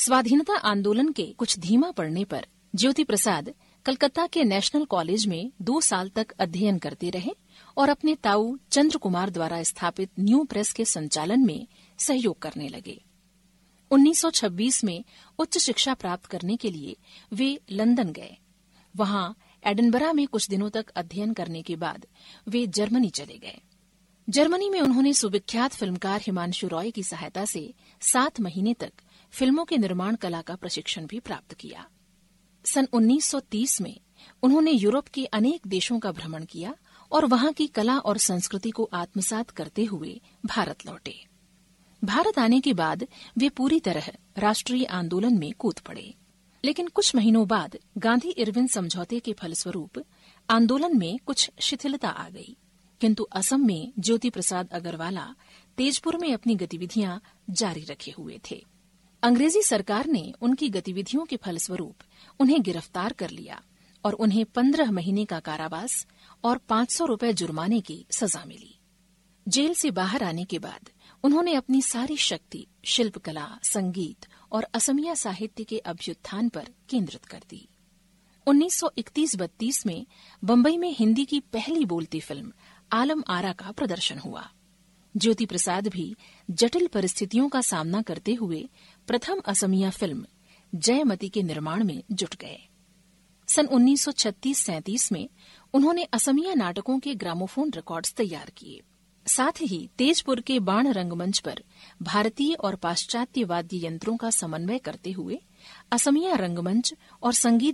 स्वाधीनता आंदोलन के कुछ धीमा पड़ने पर ज्योति प्रसाद कलकत्ता के नेशनल कॉलेज में 2 साल तक अध्ययन करते रहे और अपने ताऊ चंद्र कुमार द्वारा स्थापित न्यू प्रेस के संचालन में सहयोग करने लगे। 1926 में उच्च शिक्षा प्राप्त करने के लिए वे लंदन गए। वहां एडिनबरा में कुछ दिनों तक अध्ययन करने के बाद वे जर्मनी चले गए। जर्मनी में उन्होंने सुविख्यात फिल्मकार हिमांशु रॉय की सहायता से 7 महीने तक फिल्मों के निर्माण कला का प्रशिक्षण भी प्राप्त किया। सन 1930 में उन्होंने यूरोप के अनेक देशों का भ्रमण किया और वहां की कला और संस्कृति को आत्मसात करते हुए भारत लौटे। भारत आने के बाद वे पूरी तरह राष्ट्रीय आंदोलन में कूद पड़े, लेकिन कुछ महीनों बाद गांधी इरविन समझौते के फलस्वरूप आंदोलन में कुछ शिथिलता आ गई, किंतु असम में ज्योति प्रसाद अग्रवाला तेजपुर में अपनी गतिविधियां जारी रखे हुए थे। अंग्रेजी सरकार ने उनकी गतिविधियों के फलस्वरूप उन्हें गिरफ्तार कर लिया और उन्हें 15 महीने का कारावास और 500 रुपए जुर्माने की सजा मिली। जेल से बाहर आने के बाद उन्होंने अपनी सारी शक्ति शिल्पकला, संगीत और असमिया साहित्य के अभ्युत्थान पर केंद्रित कर दी। 1931-32 में बंबई में हिंदी की पहली बोलती फिल्म आलम आरा का प्रदर्शन हुआ। ज्योति प्रसाद भी जटिल परिस्थितियों का सामना करते हुए प्रथम असमिया फिल्म जयमती के निर्माण में जुट गए। सन 1936-37 में उन्होंने असमिया नाटकों के ग्रामोफोन रिकॉर्ड्स तैयार किए। साथ ही तेजपुर के बाण रंगमंच पर भारतीय और पाश्चात्य वाद्य यंत्रों का समन्वय करते हुए असमिया रंगमंच और संगीत